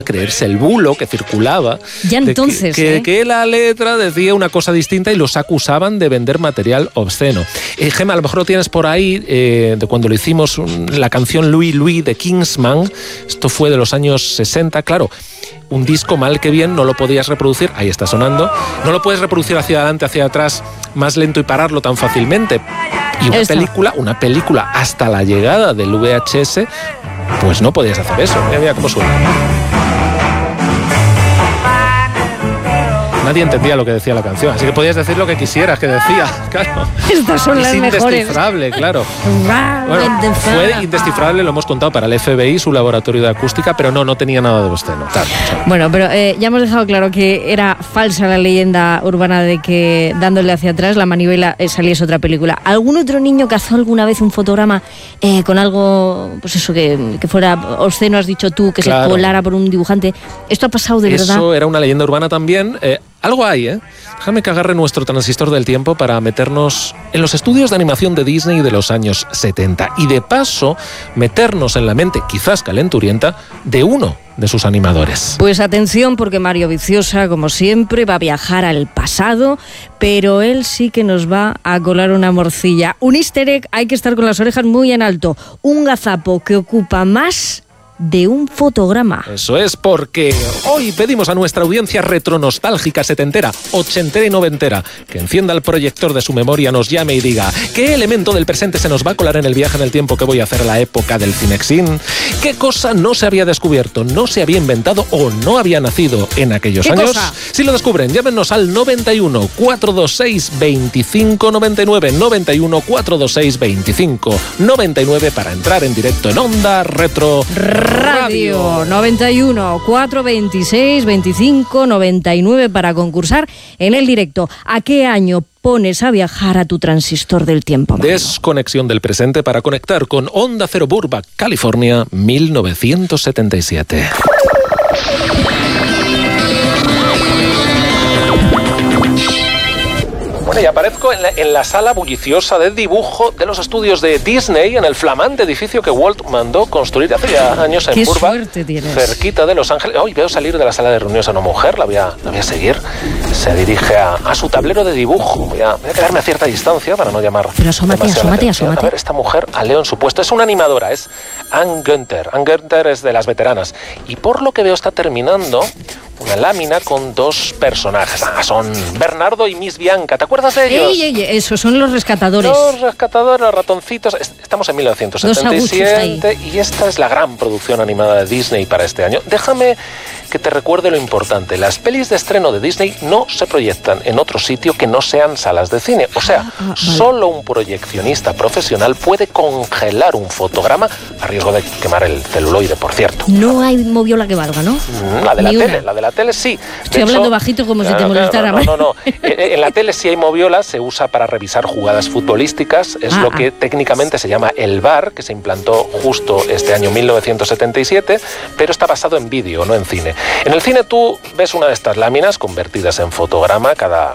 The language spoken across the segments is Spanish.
creerse el bulo que circulaba ya entonces, que la letra decía una cosa distinta y los acusaban de vender material obsceno. Gemma, a lo mejor lo tienes por ahí de cuando lo hicimos, la canción Louis Louis de Kingsman. Esto fue de los años 60, claro. Un disco, mal que bien, no lo podías reproducir, ahí está sonando, no lo puedes reproducir hacia adelante, hacia atrás, más lento y pararlo tan fácilmente. Y una película hasta la llegada del VHS, pues no podías hacer eso. Mira cómo suena. Nadie entendía lo que decía la canción, así que podías decir lo que quisieras que decía, claro. Estas son las mejores. Es indescifrable, claro. Bueno, fue indescifrable, lo hemos contado para el FBI, su laboratorio de acústica, pero no tenía nada de obsceno. Claro. Bueno, pero ya hemos dejado claro que era falsa la leyenda urbana de que dándole hacia atrás la manivela saliese otra película. ¿Algún otro niño cazó alguna vez un fotograma con algo, pues eso, que fuera obsceno, has dicho tú, que se colara por un dibujante? ¿Esto ha pasado de verdad? Eso era una leyenda urbana también. Algo hay, Déjame que agarre nuestro transistor del tiempo para meternos en los estudios de animación de Disney de los años 70 y de paso meternos en la mente, quizás calenturienta, de uno de sus animadores. Pues atención, porque Mario Viciosa, como siempre, va a viajar al pasado, pero él sí que nos va a colar una morcilla. Un easter egg, hay que estar con las orejas muy en alto. Un gazapo que ocupa más de un fotograma. Eso es, porque hoy pedimos a nuestra audiencia retronostálgica, setentera, ochentera y noventera, que encienda el proyector de su memoria, nos llame y diga ¿qué elemento del presente se nos va a colar en el viaje en el tiempo que voy a hacer a la época del Cinexin? ¿Qué cosa no se había descubierto, no se había inventado o no había nacido en aquellos años? Cosa? Si lo descubren, llámenos al 91 426 25 99, 91 426 25 99 para entrar en directo en Onda Retro Radio 91 426 25 99 para concursar en el directo. ¿A qué año pones a viajar a tu transistor del tiempo, Mario? Desconexión del presente para conectar con Onda Cero Burbank, California, 1977. Bueno, y aparezco en la sala bulliciosa de dibujo de los estudios de Disney, en el flamante edificio que Walt mandó construir hace ya años en Burbank, cerquita de Los Ángeles. Hoy veo salir de la sala de reuniones a una mujer, la voy a seguir. Se dirige a su tablero de dibujo. Voy a quedarme a cierta distancia para no llamar. Pero asómate. A ver, esta mujer aleo en su puesto. Es una animadora, es Ann Günther. Ann Günther es de las veteranas. Y por lo que veo está terminando una lámina con dos personajes. Son Bernardo y Miss Bianca. ¿Te acuerdas de ellos? Esos son los rescatadores. Los rescatadores, los ratoncitos. Estamos en 1977 y esta es la gran producción animada de Disney para este año. Déjame que te recuerde lo importante. Las pelis de estreno de Disney no se proyectan en otro sitio que no sean salas de cine. O sea, vale. Solo un proyeccionista profesional puede congelar un fotograma a riesgo de quemar el celuloide, por cierto. No hay moviola que valga, ¿no? La de la tele sí. Estoy hablando bajito como si te molestara. No. En la tele sí hay moviola, se usa para revisar jugadas futbolísticas. Es lo que técnicamente se llama el VAR, que se implantó justo este año 1977, pero está basado en vídeo, no en cine. En el cine tú ves una de estas láminas convertidas en fotograma cada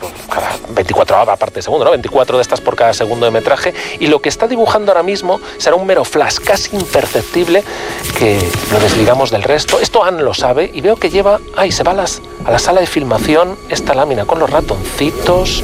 24 aparte de segundo, ¿no? 24 de estas por cada segundo de metraje, y lo que está dibujando ahora mismo será un mero flash casi imperceptible que lo desligamos del resto. Esto Anne lo sabe y veo que lleva, se va a la sala de filmación esta lámina con los ratoncitos.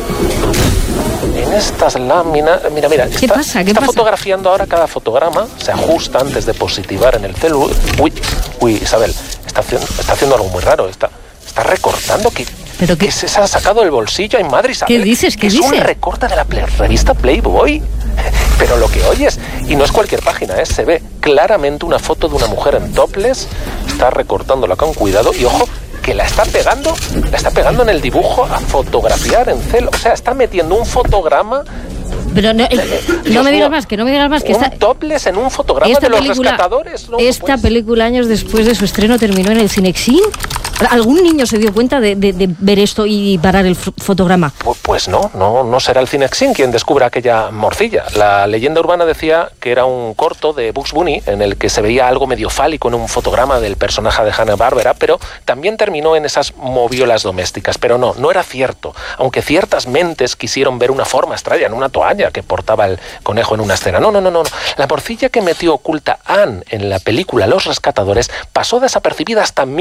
En estas láminas, mira, ¿Qué pasa? Está fotografiando ahora cada fotograma, se ajusta antes de positivar en el celu. Uy, Isabel, está haciendo algo muy raro, está recortando. ¿Pero qué? Se ha sacado el bolsillo. Ay, madre Isabel. ¿Qué dices? Es un recorte de la revista Playboy. Pero lo que oyes, y no es cualquier página, se ve claramente una foto de una mujer en topless, está recortándola con cuidado y ojo, que la está pegando en el dibujo a fotografiar en cel. O sea, está metiendo un fotograma. Pero no me digas más, que un topless en un fotograma de los rescatadores. Película años después de su estreno terminó en el Cinexin. ¿Algún niño se dio cuenta de ver esto y parar el fotograma? Pues no será el Cinexin quien descubra aquella morcilla. La leyenda urbana decía que era un corto de Bugs Bunny en el que se veía algo medio fálico en un fotograma del personaje de Hanna-Barbera, pero también terminó en esas moviolas domésticas. Pero no era cierto, aunque ciertas mentes quisieron ver una forma extraña en una toalla que portaba el conejo en una escena. No. La morcilla que metió oculta Anne en la película Los Rescatadores pasó desapercibida hasta